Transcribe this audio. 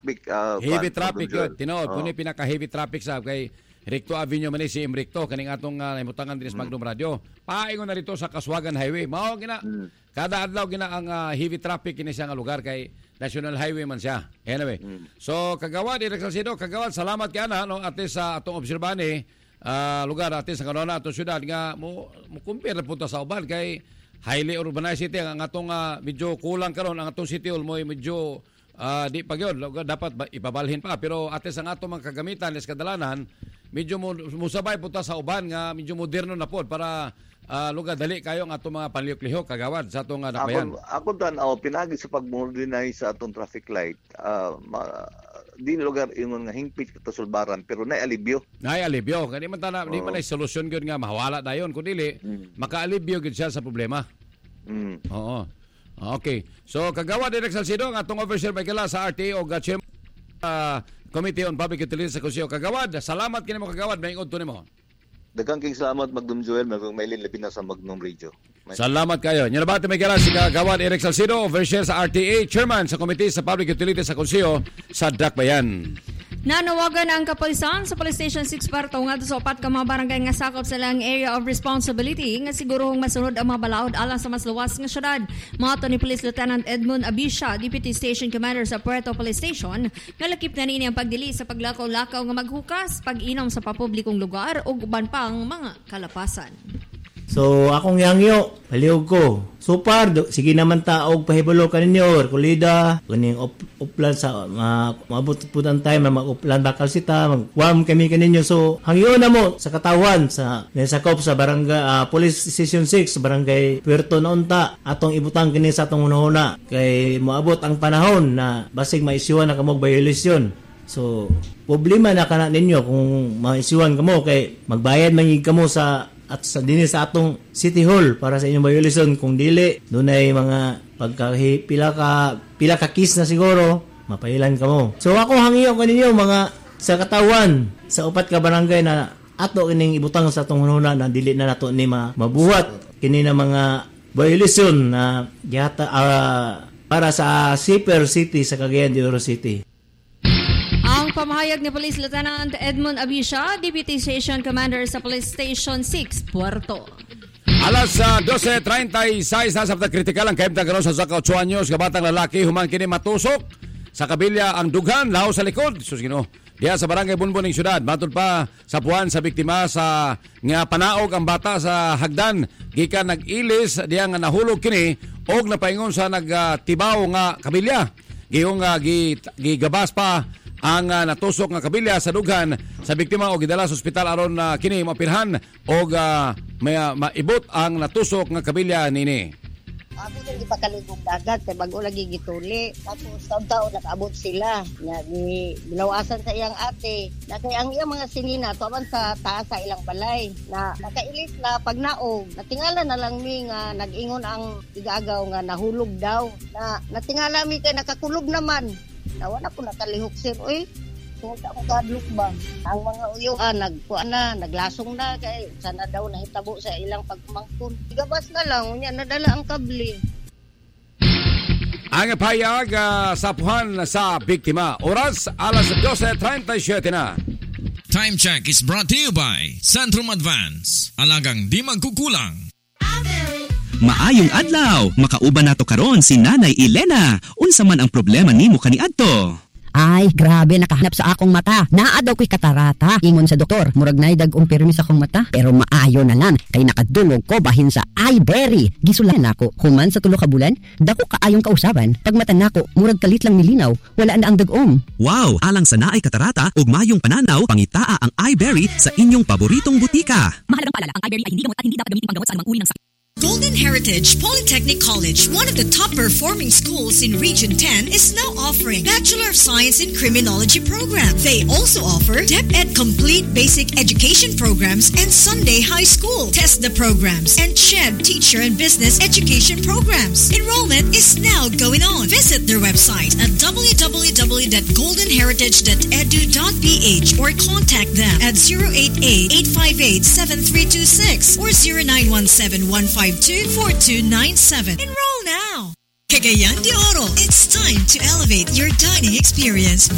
Heavy traffic yun. Tinood, kung pinaka-heavy traffic sa kay Recto Avenue man si Recto, kaning atong imutangan din sa Magnum Radio. Paingon na rito sa Kaswagan Highway. Mao gina, kada adlaw gina ang heavy traffic kini siya nga lugar kay National Highway man siya. Anyway, so kagawad, Eric Salcido, kagawad, salamat kay ana, no, ate sa atong obserbani, lugar ate sa kanona atong syudad nga mo compare punta sa uban kay highly urbanized city ang atong medyo kulang karon ang atong city hall mo medyo di pa gyud dapat ipabalhin pa pero ate sa atong mga kagamitan is kadalanan medyo musabay punta sa uban nga medyo moderno na pod para lugar dali kayo ang atong mga panlihok-lihok kagawad sa atong dakbayan. Ako tan pinagi sa pag-modernize sa atong traffic light. Di lugar ingon nga hingpit to sulbaran pero naay-alibyo. Naay-alibyo kani man tana di man ay solusyon gyud nga mahawala dayon kun dili maka-alibyo gyud siya sa problema. Oo. Okay. So kagawad Direk Salcido ang atong overseer by kala sa RTA o Committee on Public Utilities sa Kusyo. Kagawad, salamat kini mo kagawad maingod to nimo. Daghang kay salamat Magnum Joel, Maylin Lapina sa Magnum Radio. Salamat kayo. Nyalabati may kala si Kagawad Eric Salcido, overseer sa RTA, chairman sa Committee sa Public Utilities sa Kusyo sa Dakbayan. Nanawagan ang kapulisan sa Police Station 6 Parto nga sa upat ka mga barangay nga sakop sa lang area of responsibility nga sigurohong masunod ang mga balaod alang sa mas luwas nga syudad. Mato ni Police Lieutenant Edmund Abisha, Deputy Station Commander sa Puerto Police Station, nga lakip na nini ang pagdili sa paglakaw-lakaw nga maghukas, pag-inom sa papublikong lugar o uban pang mga kalapasan. So, akong yangyo, palihog ko. So far, sige naman taog pahibulo kaninyo, kulida, kuning uplan sa maabot putan time, mag-uplan bakal sita, mag-warm kami kaninyo. So, hangyo na mo sa katawan, sa sakop sa barangay, Police Station 6, barangay Puerto Naunta, atong ibutang kini sa atong hunahuna. Kay moabot ang panahon na basig maisyuan na kamog violasyon. So, problema na kana ninyo kung maisyuan kamo, kay magbayad mangig kamo sa at sa dinis sa atong City Hall para sa inyong violation. Kung dili dunay mga pila ka kiss na siguro mapailan kamo. So ako hangiyo kaninyo mga sa katawan sa upat ka barangay na ato kining ibutang sa atong hunahuna na dili na nato ni mabuhat kini na mga violation na gihata para sa safer city sa Cagayan de Oro City. Ang pamahayag ni Police Lieutenant Edmund Abisha, Deputy Station Commander sa Police Station 6, Puerto. Alas 12:36 na sa kritikal ang kaimtang karon sa 8 anyos kabatang lalaki human kini matusok sa kabilya ang dughan laho sa likod. Sus Ginoo. Diya sa barangay Bunbuning Syudad, matod pa sa puan sa biktima sa nga panaog ang bata sa hagdan gikan nag-ilis diya nga nahulog kini og napaingon sa nagtibaw nga kabilya. Gihong gigabas pa ang natusok nga kabilya sa dughan sa biktima o gidala sa ospital aron kini mapirhan o maibot ang natusok nga kabilya nini. Ako hindi pa kaligong dagat kay bago lagi gituli. Tapos taon nakaabot sila nga ginawasan sa iyang ate. Na kay ang iyang mga sinina tuman sa taas sa ilang balay na nakailis na pagnaog. Natingala na lang mi nga nag-ingon ang igagaw nga nahulog daw. Na natingala mi kay nakakulog naman. Nawa na po nakalihok sir, oy. Tungkol ako kadlok ba? Ang mga uyo, naglasong na, kay sana daw nahitabo sa ilang pagmangkon. Igabas na lang, unya nadala ang kable. Ang payag sa puhan sa biktima. Oras, alas 12:37 na. Time check is brought to you by Centrum Advance. Alagang di magkukulang. Maayong adlaw, makauban nato karon si Nanay Elena. Unsa man ang problema nimo kaniadto? Ay, grabe, nakahanap sa akong mata. Naa daw ko'y katarata. Ingon sa doktor, murag na'y dag-ong pirmi sa akong mata. Pero maayo na lang, kay nakadulog ko bahin sa iBerry. Gisulan ako, human sa tulo ka bulan, dako kaayong kausaban. Pag mata nako, murag kalit lang milinaw, wala na ang dag-om. Wow, alang sa naay katarata, ug mayong pananaw, pangitaa ang iBerry sa inyong paboritong butika. Mahalagang paalala, ang iBerry ay hindi gamot at hindi dapat gamitin panggamot sa anumang uri ng sakit. Golden Heritage Polytechnic College, one of the top-performing schools in Region 10, is now offering Bachelor of Science in Criminology program. They also offer DepEd Complete Basic Education programs and Sunday High School. Test the programs and CHED Teacher and Business Education programs. Enrollment is now going on. Visit their website at www.goldenheritage.edu.ph or contact them at 088-858-7326 or 0917-152-4297. Enroll now! Cagayan de Oro, it's time to elevate your dining experience